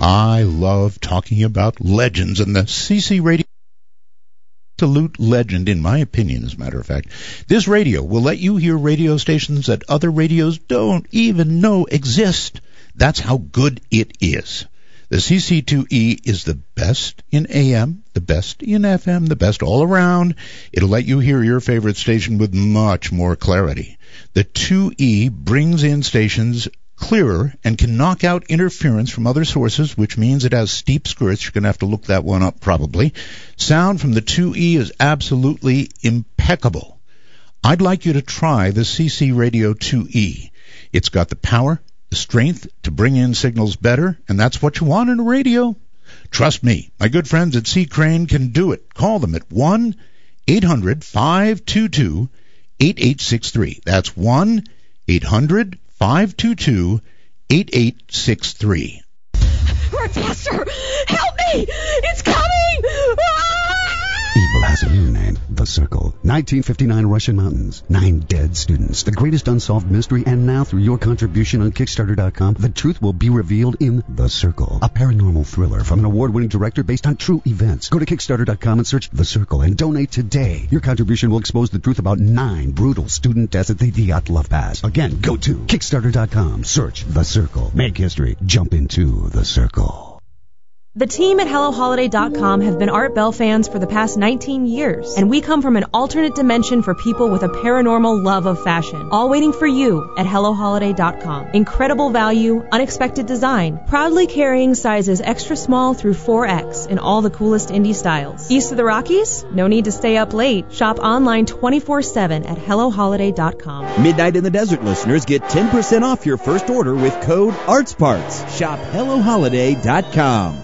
I love talking about legends, and the CC Radio, absolute legend, in my opinion, as a matter of fact. This radio will let you hear radio stations that other radios don't even know exist. That's how good it is. The CC2E is the best in AM, the best in FM, the best all around. It'll let you hear your favorite station with much more clarity. The 2E brings in stations clearer and can knock out interference from other sources, which means it has steep skirts. You're going to have to look that one up probably. Sound from the 2E is absolutely impeccable. I'd like you to try the CC Radio 2E. It's got the power, the strength to bring in signals better, and that's what you want in a radio. Trust me, my good friends at C. Crane can do it. Call them at 1-800-522-8863. That's 1-800-522-8863. Rochester, help me! It's coming! Evil has a new name, The Circle. 1959 Russian Mountains. 9 dead students. The greatest unsolved mystery. And now, through your contribution on Kickstarter.com, the truth will be revealed in The Circle. A paranormal thriller from an award-winning director based on true events. Go to Kickstarter.com and search The Circle and donate today. Your contribution will expose the truth about 9 brutal student deaths at the Dyatlov Pass. Again, go to Kickstarter.com. Search The Circle. Make history. Jump into The Circle. The team at HelloHoliday.com have been Art Bell fans for the past 19 years, and we come from an alternate dimension for people with a paranormal love of fashion. All waiting for you at HelloHoliday.com. Incredible value, unexpected design, proudly carrying sizes extra small through 4X in all the coolest indie styles. East of the Rockies? No need to stay up late. Shop online 24/7 at HelloHoliday.com. Midnight in the Desert listeners get 10% off your first order with code ARTSPARTS. Shop HelloHoliday.com.